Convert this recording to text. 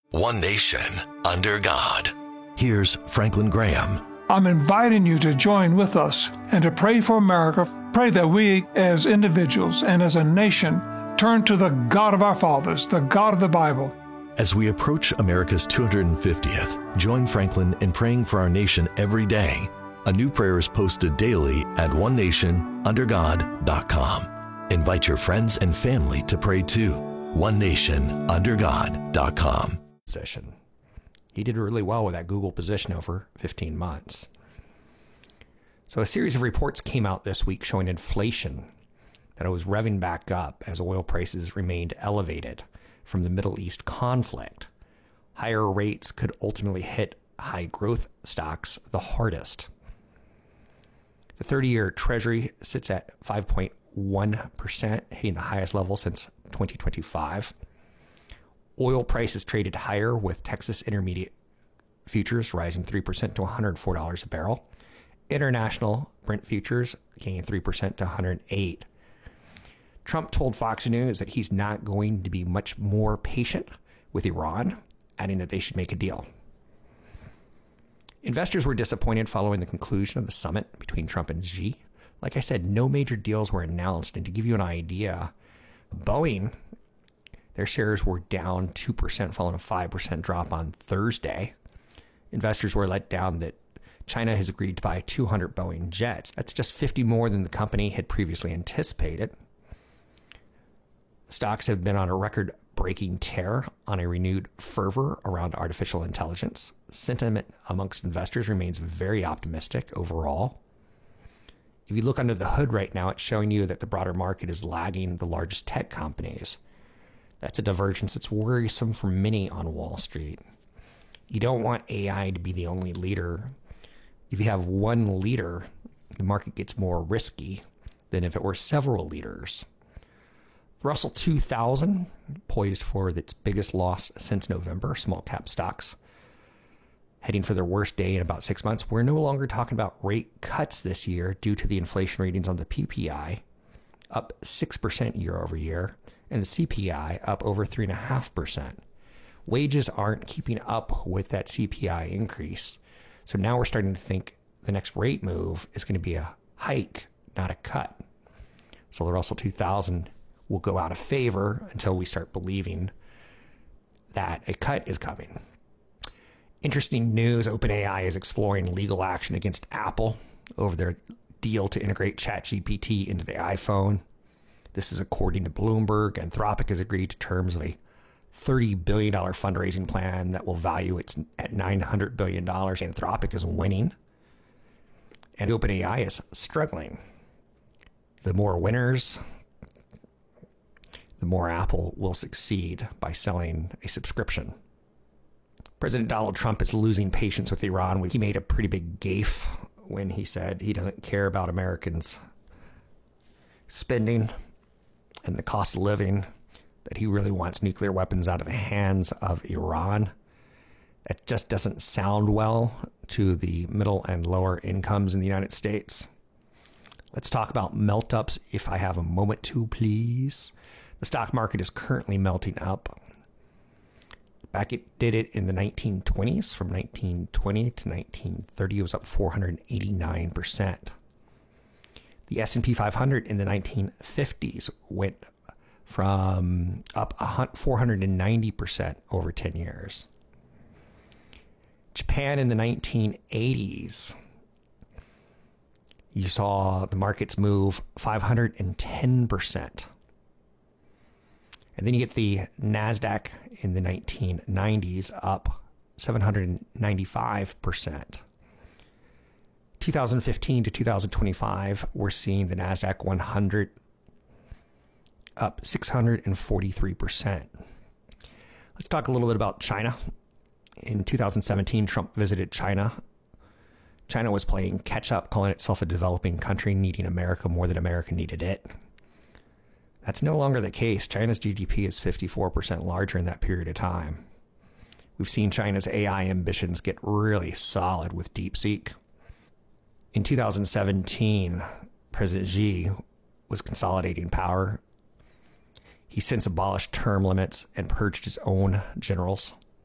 One nation, under God. Here's Franklin Graham. I'm inviting you to join with us and to pray for America. Pray that we, as individuals and as a nation, turn to the God of our fathers, the God of the Bible. As we approach America's 250th, join Franklin in praying for our nation every day. A new prayer is posted daily at onenationundergod.com. Invite your friends and family to pray too. onenationundergod.com. Position. He did really well with that Google position over 15 months. So a series of reports came out this week showing inflation, that it was revving back up as oil prices remained elevated from the Middle East conflict. Higher rates could ultimately hit high growth stocks the hardest. The 30-year Treasury sits at 5.1%, hitting the highest level since 2025. Oil prices traded higher, with Texas Intermediate futures rising 3% to $104 a barrel. International Brent futures gained 3% to $108. Trump told Fox News that he's not going to be much more patient with Iran, adding that they should make a deal. Investors were disappointed following the conclusion of the summit between Trump and Xi. Like I said, no major deals were announced. And to give you an idea, Boeing, their shares were down 2% following a 5% drop on Thursday. Investors were let down that China has agreed to buy 200 Boeing jets. That's just 50 more than the company had previously anticipated. Stocks have been on a record-breaking tear on a renewed fervor around artificial intelligence. Sentiment amongst investors remains very optimistic overall. If you look under the hood right now, it's showing you that the broader market is lagging the largest tech companies. That's a divergence that's worrisome for many on Wall Street. You don't want AI to be the only leader. If you have one leader, the market gets more risky than if it were several leaders. The Russell 2000, poised for its biggest loss since November, small cap stocks heading for their worst day in about 6 months. We're no longer talking about rate cuts this year due to the inflation readings on the PPI, up 6% year over year, and the CPI up over 3.5%. Wages aren't keeping up with that CPI increase. So now we're starting to think the next rate move is going to be a hike, not a cut. So the Russell 2000 will go out of favor until we start believing that a cut is coming. Interesting news, OpenAI is exploring legal action against Apple over their deal to integrate ChatGPT into the iPhone. This is according to Bloomberg. Anthropic has agreed to terms of a $30 billion fundraising plan that will value it at $900 billion. Anthropic is winning, and OpenAI is struggling. The more winners, the more Apple will succeed by selling a subscription. President Donald Trump is losing patience with Iran. He made a pretty big gaffe when he said he doesn't care about Americans' spending and the cost of living, that he really wants nuclear weapons out of the hands of Iran. It just doesn't sound well to the middle and lower incomes in the United States. Let's talk about melt-ups, if I have a moment to, please. The stock market is currently melting up. Back it did it in the 1920s. From 1920 to 1930, it was up 489%. The S&P 500 in the 1950s went from up 490% over 10 years. Japan in the 1980s, you saw the markets move 510%. And then you get the NASDAQ in the 1990s up 795%. 2015 to 2025, we're seeing the NASDAQ 100 up 643%. Let's talk a little bit about China. In 2017, Trump visited China. China was playing catch up, calling itself a developing country, needing America more than America needed it. That's no longer the case. China's GDP is 54% larger in that period of time. We've seen China's AI ambitions get really solid with DeepSeek. In 2017, President Xi was consolidating power. He since abolished term limits and purged his own generals.